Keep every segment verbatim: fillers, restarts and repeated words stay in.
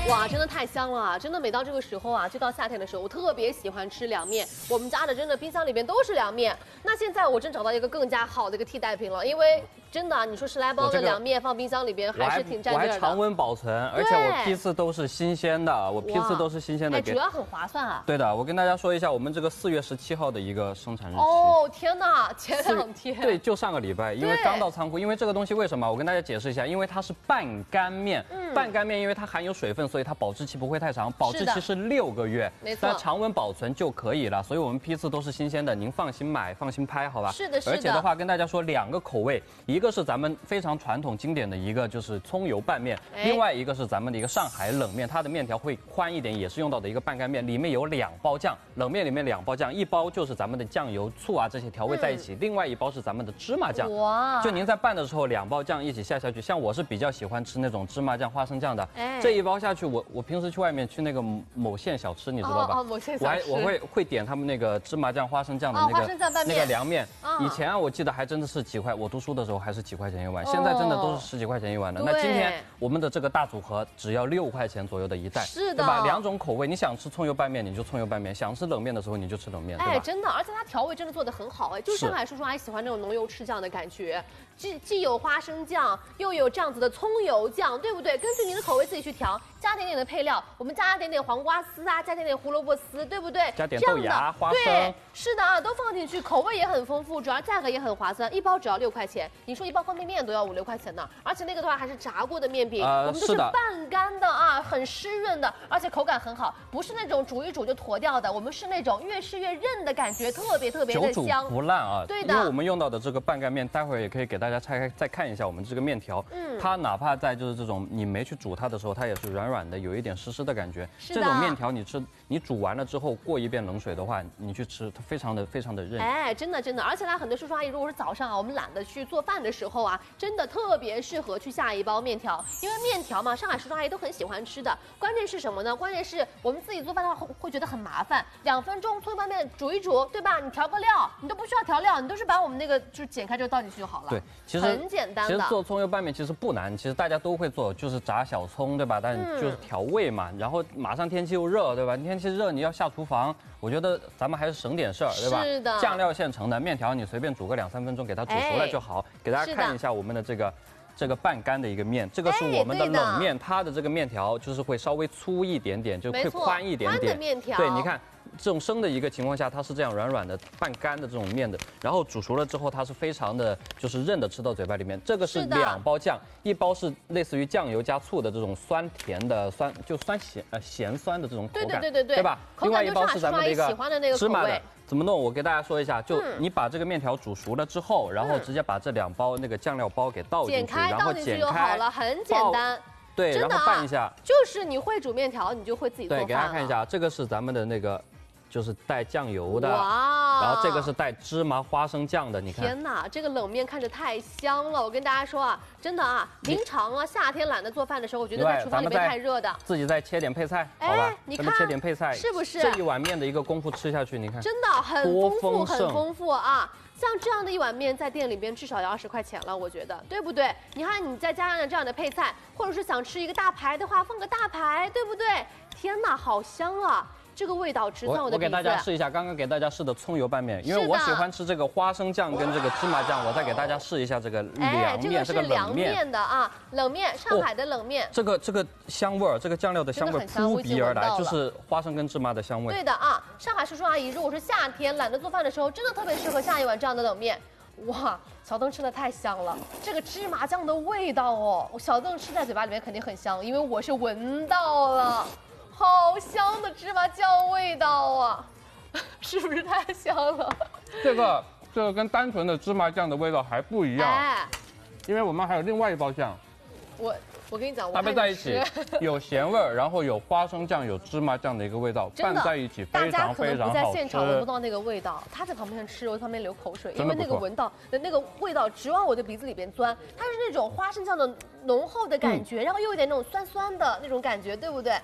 哇，真的太香了啊！真的每到这个时候啊，就到夏天的时候，我特别喜欢吃凉面。我们家的真的冰箱里边都是凉面。那现在我真找到一个更加好的一个替代品了，因为真的、啊，你说十来包的凉面放冰箱里边还是挺占地儿的。 我还常温保存，而且我批次都是新鲜的，我批次都是新鲜的。 哎，主要很划算啊。 对的，我跟大家说一下我们这个四月十七号的一个生产日期。 哦，天哪，前两天。 对，就上个礼拜，因为刚到仓库。因为这个东西为什么？我跟大家解释一下，因为它是半干面，嗯、半干面因为它含有水分，所以它保质期不会太长，保质期是六个月， 没错， 但常温保存就可以了。所以我们批次都是新鲜的，您放心买，放心拍，好吧？ 是的，是的。 而且的话，跟大家说两个口味，一个是咱们非常传统经典的一个就是葱油拌面，哎、另外一个是咱们的一个上海冷面，它的面条会宽一点，也是用到的一个半干面，里面有两包酱，冷面里面两包酱，一包就是咱们的酱油、醋啊这些调味在一起，嗯、另外一包是咱们的芝麻酱。哇！就您在拌的时候，两包酱一起下下去，像我是比较喜欢吃那种芝麻酱、花生酱的，哎、这一包下去，我我平时去外面去那个某县小吃，你知道吧？ 哦，哦某县小吃。 我还我会会点他们那个芝麻酱、花生酱的那个、哦、那个凉面。哦、以前啊，我记得还真的是几块，我读书的时候还是几块钱一碗，哦、现在真的都是十几块钱一碗的。那今天我们的这个大组合只要六块钱左右的一袋， 是的， 对吧？两种口味，你想吃葱油拌面你就葱油拌面，想吃冷面的时候你就吃冷面，对吧？ 哎，真的，而且它调味真的做得很好，哎，就是上海叔叔阿姨喜欢那种浓油赤酱的感觉，既既有花生酱，又有这样子的葱油酱，对不对？根据您的口味自己去调，加点点的配料，我们加点点黄瓜丝啊，加点点胡萝卜丝，对不对？ 加点豆芽、花生， 对，是的啊，都放进去，口味也很丰富，主要价格也很划算，一包只要六块钱。你说一包方便面都要五六块钱呢，而且那个的话还是炸过的面饼，呃、我们都是半干的啊，很湿润的，而且口感很好，不是那种煮一煮就坨掉的，我们是那种越吃越韧的感觉，特别特别的香， 久煮不烂啊。 对的， 因为我们用到的这个半干面，待会儿也可以给大家拆开再看一下我们这个面条，嗯，它哪怕在就是这种你没去煮它的时候，它也是软软的，有一点湿湿的感觉。这种面条你吃，你煮完了之后过一遍冷水的话，你去吃它非常的非常的韧。 哎，真的真的，而且它很多叔叔阿姨如果是早上啊，我们懒得去做饭的时候啊，真的特别适合去下一包面条，因为面条嘛，上海叔叔阿姨都很喜欢吃的。关键是什么呢？关键是我们自己做饭的话会会觉得很麻烦，两分钟葱油拌面煮一煮，对吧？你调个料，你都不需要调料，你都是把我们那个就是剪开之后倒进去就好了。 对，其实很简单的。 其实做葱油拌面其实不难，其实大家都会做，就是炸小葱，对吧？但就是调味嘛。嗯、然后马上天气又热，对吧？天气热你要下厨房，我觉得咱们还是省点事儿，对吧？ 是的。 酱料现成的，面条你随便煮个两三分钟给它煮熟了就好。哎、给大家看一下我们的这个。这个半干的一个面，这个是我们的冷面，它的这个面条就是会稍微粗一点点，就会宽一点点。 宽的面条。 对，你看这种生的一个情况下，它是这样软软的半干的这种面的，然后煮熟了之后，它是非常的就是韧的吃到嘴巴里面。这个是两包酱，一包是类似于酱油加醋的这种酸甜的酸，就酸咸呃咸酸的这种口感， 对对对对对吧？另外一包是咱们的一个芝麻的。怎么弄？我给大家说一下，就你把这个面条煮熟了之后，然后直接把这两包那个酱料包给倒进去，然后剪开就好了，很简单。 对，然后拌一下。 就是你会煮面条，你就会自己做饭。 对，给大家看一下，这个是咱们的那个。就是带酱油的，哇！然后这个是带芝麻花生酱的，你看。 天哪，这个冷面看着太香了！我跟大家说啊，真的啊，平常啊夏天懒得做饭的时候，我觉得在厨房里面太热的， 自己再切点配菜，好吧？ 你看， 切点配菜， 是不是？ 这一碗面的一个功夫吃下去，你看， 真的很丰富，很丰富啊！像这样的一碗面，在店里边至少要二十块钱了，我觉得，对不对？你看，你再加上这样的配菜，或者是想吃一个大排的话，放个大排，对不对？天哪，好香啊！这个味道直窜我的鼻子。 我给大家试一下，刚刚给大家试的葱油拌面，因为我喜欢吃这个花生酱跟这个芝麻酱，我再给大家试一下这个凉面， 哎、这个是凉面的啊，冷面，上海的冷面。 哦、这个这个香味儿，这个酱料的香味扑鼻而来，就是花生跟芝麻的香味。 对的啊，上海叔叔阿姨，如果是夏天懒得做饭的时候，真的特别适合下一碗这样的冷面。哇，小邓吃的太香了，这个芝麻酱的味道哦，小邓吃在嘴巴里面肯定很香，因为我是闻到了。好香的芝麻酱味道啊，是不是太香了？ 这个这个跟单纯的芝麻酱的味道还不一样，哎、因为我们还有另外一包酱。 我我跟你讲， 搭配在一起有咸味儿，然后有花生酱、有芝麻酱的一个味道，拌在一起非常非常好吃。大家可能不在现场闻不到那个味道，他在旁边吃，我在旁边流口水，因为那个闻到的那个味道直往我的鼻子里边钻，它是那种花生酱的浓厚的感觉，嗯、然后又有点那种酸酸的那种感觉，对不对？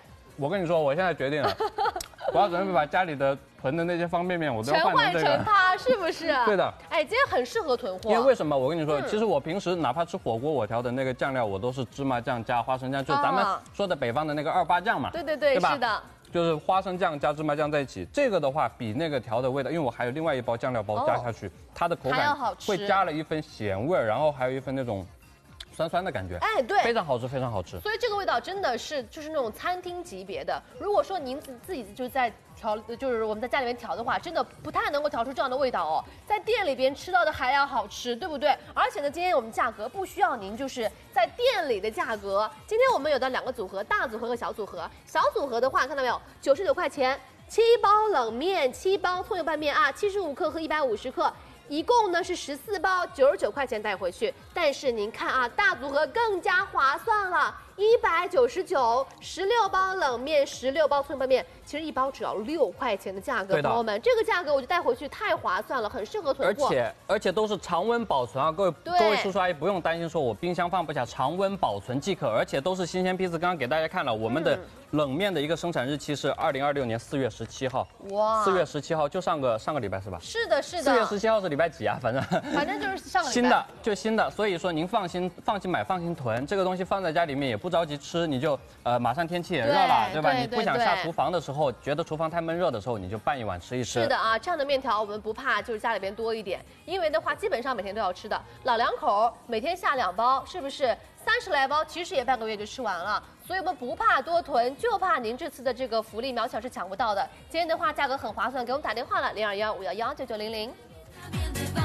我跟你说，我现在决定了，我要准备把家里的囤的那些方便面，我都要换成这个。 全换成它，是不是？ 对的。 哎，今天很适合囤货。 因为为什么？我跟你说，嗯、其实我平时哪怕吃火锅，我调的那个酱料，我都是芝麻酱加花生酱，就是咱们说的北方的那个二八酱嘛。 对对对， 对吧？ 是的。 就是花生酱加芝麻酱在一起，这个的话比那个调的味道，因为我还有另外一包酱料包加下去，哦、它的口感会加了一份咸味，然后还有一份那种酸酸的感觉。 哎，对， 非常好吃，非常好吃。 所以这个味道真的是就是那种餐厅级别的。如果说您自自己就是在调，就是我们在家里面调的话，真的不太能够调出这样的味道哦。在店里边吃到的还要好吃，对不对？而且呢，今天我们价格不需要您就是在店里的价格。今天我们有的两个组合，大组合和小组合。小组合的话，看到没有，九十九块钱，七包冷面，七包葱油拌面啊，七十五克和一百五十克。一共呢是十四包，九十九块钱带回去。但是您看啊，大组合更加划算了，一百九十九，十六包冷面，十六包葱油拌面，其实一包只要六块钱的价格，朋友们，这个价格我就带回去太划算了，很适合囤货。 而且而且都是常温保存啊，各位各位叔叔阿姨不用担心说我冰箱放不下，常温保存即可，而且都是新鲜批次。刚刚给大家看了我们的冷面的一个生产日期是二零二六年四月十七号，哇，四月十七号就上个上个礼拜是吧？ 是的，是的。 四月十七号是礼拜几啊？反正反正就是上个礼拜。 新的就新的，所以说您放心放心买，放心囤，这个东西放在家里面也不着急吃，你就呃马上天气也热了，对吧？你不想下厨房的时候，觉得厨房太闷热的时候，你就拌一碗吃一吃。 是的啊，这样的面条我们不怕，就是家里边多一点，因为的话基本上每天都要吃的，老两口每天下两包，是不是？三十来包，其实也半个月就吃完了，所以我们不怕多囤，就怕您这次的这个福利渺小是抢不到的。今天的话价格很划算，给我们打电话了，零二幺五幺幺九九零零。